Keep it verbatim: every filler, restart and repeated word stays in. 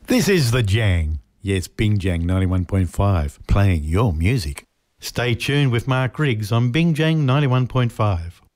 This is The Jang. Yes, Bing Jang ninety-one point five, playing your music. Stay tuned with Mark Riggs on Bing Jang ninety-one point five.